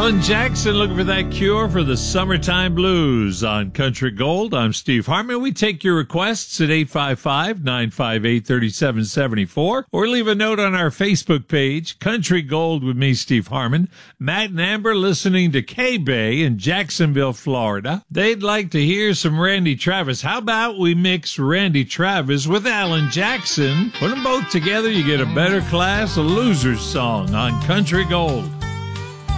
Alan Jackson looking for that cure for the summertime blues on Country Gold. I'm Steve Harmon. We take your requests at 855-958-3774 or leave a note on our Facebook page, Country Gold with me, Steve Harmon. Matt and Amber listening to K-Bay in Jacksonville, Florida. They'd like to hear some Randy Travis. How about we mix Randy Travis with Alan Jackson? Put them both together, you get a better class, a loser's song on Country Gold.